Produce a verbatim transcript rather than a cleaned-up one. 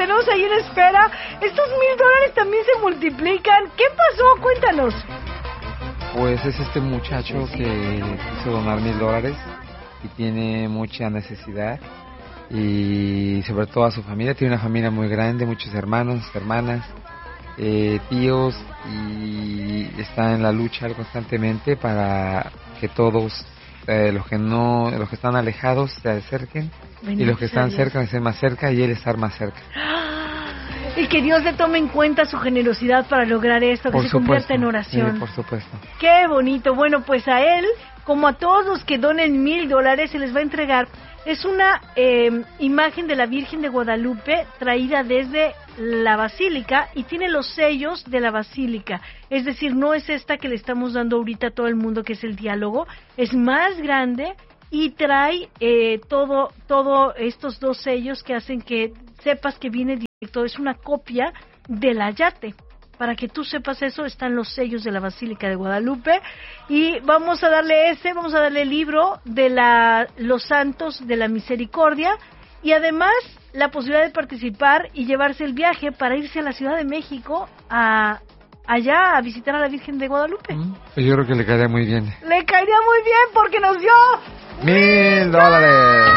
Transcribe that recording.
tenemos ahí en espera. Estos mil dólares también se multiplican. ¿Qué pasó? Cuéntanos. Pues es este muchacho que quiso donar mil dólares y tiene mucha necesidad, y sobre todo a su familia. Tiene una familia muy grande, muchos hermanos, hermanas, eh, tíos, y está en la lucha constantemente para que todos eh, los que no, los que están alejados se acerquen, Bendito y los que están Dios. cerca estén más cerca, y él estar más cerca. Y que Dios le tome en cuenta su generosidad para lograr esto, que por se supuesto, convierta en oración. Sí, por supuesto. Qué bonito. Bueno, pues a él, como a todos los que donen mil dólares, se les va a entregar. Es una eh, imagen de la Virgen de Guadalupe traída desde la Basílica y tiene los sellos de la Basílica. Es decir, no es esta que le estamos dando ahorita a todo el mundo, que es el diálogo. Es más grande y trae eh, todo, todo estos dos sellos que hacen que sepas que viene directo. Es una copia del ayate. Para que tú sepas eso, están los sellos de la Basílica de Guadalupe. Y vamos a darle ese, vamos a darle el libro de la, los Santos de la Misericordia. Y además, la posibilidad de participar y llevarse el viaje para irse a la Ciudad de México, a allá a visitar a la Virgen de Guadalupe. Pues yo creo que le caería muy bien. Le caería muy bien porque nos dio mil dólares.